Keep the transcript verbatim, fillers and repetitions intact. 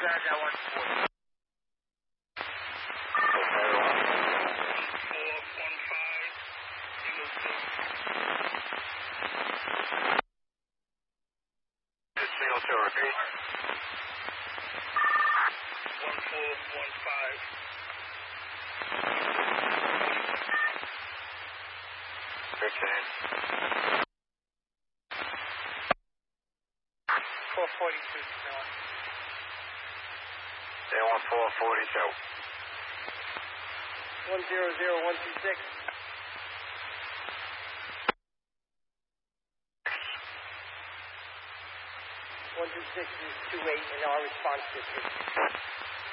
Roger, one forty. Repeat. One four one five. Fifteen. Four forty two. They want four forty two. One zero zero one two six. One two six is two eight in our response district.